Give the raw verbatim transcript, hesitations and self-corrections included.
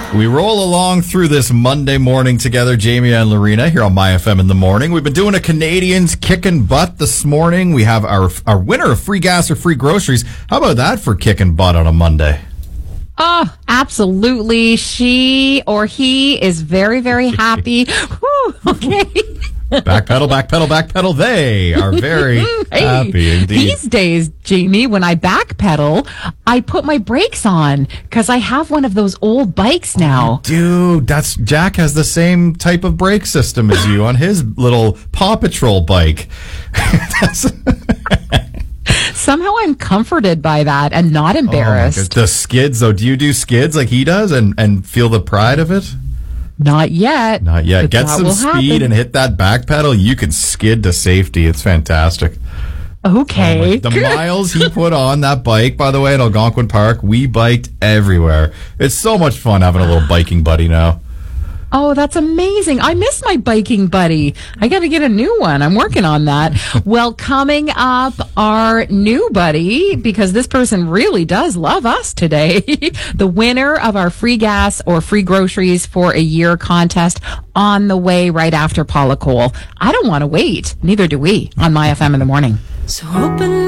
We roll along through this Monday morning together, Jamie and Lorena, here on My F M in the morning. We've been doing a Canadians kicking butt this morning. We have our our winner of free gas or free groceries. How about that for kicking butt on a Monday? Oh, absolutely. She or he is very, very happy. Whew, okay. Backpedal, backpedal, backpedal. They are very hey, happy indeed. These days, Jamie, when I backpedal, I put my brakes on because I have one of those old bikes now. Dude, that's Jack has the same type of brake system as you on his little Paw Patrol bike. That's Somehow I'm comforted by that and not embarrassed. Oh the skids, though. Do you do skids like he does and, and feel the pride of it? Not yet. Not yet. But Get some speed happen. And hit that back pedal. You can skid to safety. It's fantastic. Okay. Oh the miles he put on that bike, by the way, at Algonquin Park, we biked everywhere. It's so much fun having a little biking buddy now. Oh, that's amazing. I miss my biking buddy. I got to get a new one. I'm working on that. Well, coming up, our new buddy, because this person really does love us today, the winner of our free gas or free groceries for a year contest on the way right after Paula Cole. I don't want to wait. Neither do we on My F M in the morning. So open